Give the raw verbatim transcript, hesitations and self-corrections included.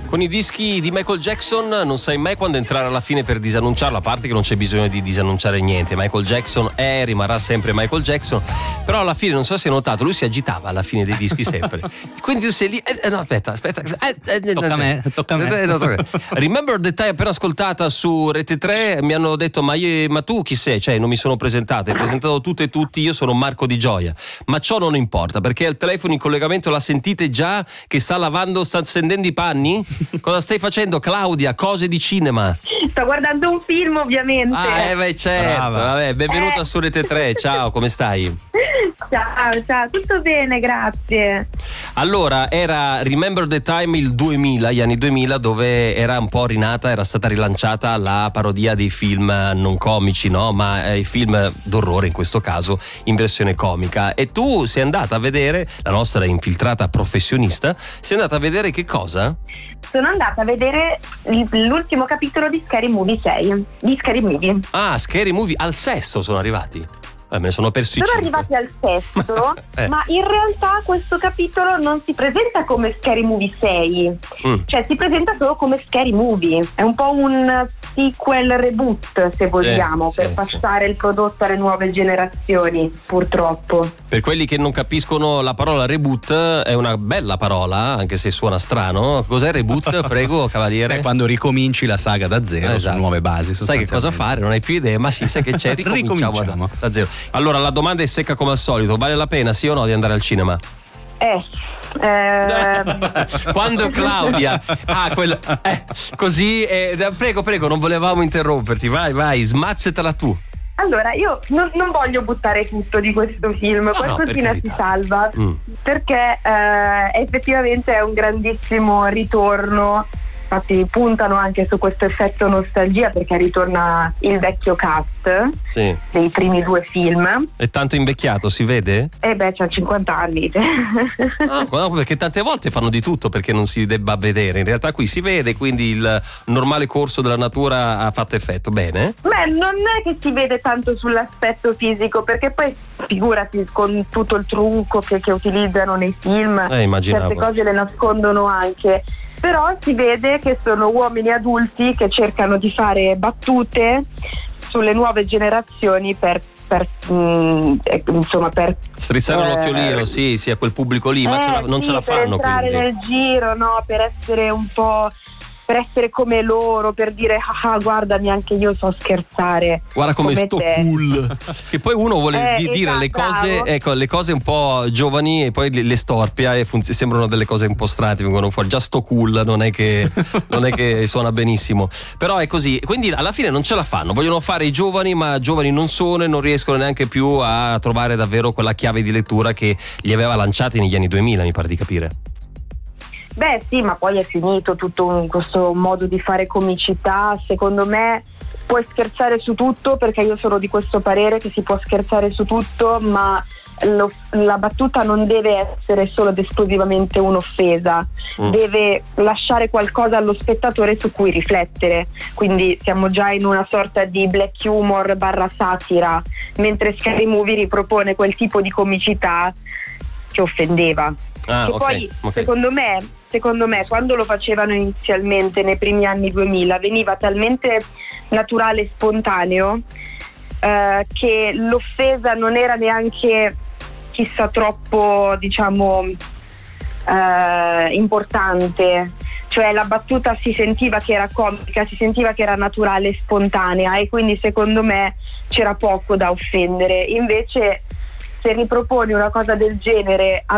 Con i dischi di Michael Jackson non sai mai quando entrare alla fine per disannunciarlo, a parte che non c'è bisogno di disannunciare niente. Michael Jackson è, rimarrà sempre Michael Jackson, però alla fine, non so se hai notato, lui si agitava alla fine dei dischi sempre. Quindi tu sei lì, eh, no aspetta, aspetta, eh, eh, tocca a me, tocca a me. Eh, no, tocca. Remember the Time, appena ascoltata su Rete tre, mi hanno detto ma, io, ma tu chi sei? Cioè non mi sono presentato, hai presentato tutte e tutti, io sono Marco Di Gioia, ma ciò non importa perché al telefono in collegamento la sentite già che sta lavando, sta stendendo i panni? Cosa stai facendo, Claudia? Cose di cinema? Sto guardando un film, ovviamente. Ah, eh beh, certo. Vabbè, benvenuta eh. su Rete tre. Ciao, come stai? Ciao, ciao, tutto bene, grazie. Allora, era Remember the Time il duemila, gli anni duemila, dove era un po' rinata, era stata rilanciata la parodia dei film non comici, no? Ma eh, i film d'orrore in questo caso in versione comica. E tu sei andata a vedere, la nostra infiltrata professionista, sei andata a vedere che cosa? Sono andata a vedere l'ultimo capitolo di Scary Movie sei, di Scary Movie. Ah, Scary Movie, al sesto sono arrivati. Eh, me ne sono persi Sono cinque. arrivati al sesto, eh. ma in realtà questo capitolo non si presenta come Scary Movie sei, mm. cioè si presenta solo come Scary Movie. È un po' un sequel reboot, se vogliamo, sì, per sì, passare sì. il prodotto alle nuove generazioni, purtroppo. Per quelli che non capiscono, la parola reboot è una bella parola, anche se suona strano. Cos'è reboot? Prego, cavaliere. È quando ricominci la saga da zero, esatto. su nuove basi. Sai che cosa fare? Non hai più idee, ma sì, sai che c'è, ricominciamo, ricominciamo. Da, da zero. Allora, la domanda è secca come al solito: vale la pena, sì o no, di andare al cinema? Eh, eh... Quando Claudia ah, quello, eh, così eh, prego prego non volevamo interromperti, vai vai smazzatela tu. Allora, io non, non voglio buttare tutto di questo film, no, qualcosina no, si salva, mm. perché eh, effettivamente è un grandissimo ritorno. Infatti puntano anche su questo effetto nostalgia, perché ritorna il vecchio cast sì. dei primi due film. È tanto invecchiato, si vede? Eh beh, c'ha cinquanta anni. Ah, no, perché tante volte fanno di tutto perché non si debba vedere. In realtà qui si vede, quindi il normale corso della natura ha fatto effetto. Bene? Beh, non è che si vede tanto sull'aspetto fisico, perché poi figurati con tutto il trucco che, che utilizzano nei film, eh, immaginavo. certe cose le nascondono anche. Però si vede che sono uomini adulti che cercano di fare battute sulle nuove generazioni per, per mh, insomma per strizzare eh, l'occhiolino, sì, sì, a quel pubblico lì, eh, ma ce la, non sì, ce la fanno, per entrare quindi. nel giro, no, per essere un po', per essere come loro, per dire ah guardami, anche io so scherzare, guarda come, come sto te. Cool. Che poi uno vuole eh, dire esatto, le cose bravo. Ecco, le cose un po' giovani e poi le, le storpia e funz- sembrano delle cose un po' strane, vengono fuori già sto cool, non è che non è che suona benissimo, però è così, quindi alla fine non ce la fanno, vogliono fare i giovani ma giovani non sono e non riescono neanche più a trovare davvero quella chiave di lettura che li aveva lanciati negli anni duemila, mi pare di capire. Beh sì, ma poi è finito tutto un, questo modo di fare comicità. Secondo me puoi scherzare su tutto, perché io sono di questo parere che si può scherzare su tutto, ma lo, la battuta non deve essere solo ed esclusivamente un'offesa, mm. deve lasciare qualcosa allo spettatore su cui riflettere. Quindi siamo già in una sorta di black humor barra satira, mentre Scary Movie ripropone quel tipo di comicità che offendeva. Ah, che okay, poi okay. secondo me secondo me quando lo facevano inizialmente nei primi anni duemila veniva talmente naturale e spontaneo eh, che l'offesa non era neanche chissà troppo, diciamo, eh, importante, cioè la battuta si sentiva che era comica, si sentiva che era naturale e spontanea, e quindi secondo me c'era poco da offendere. Invece se riproponi una cosa del genere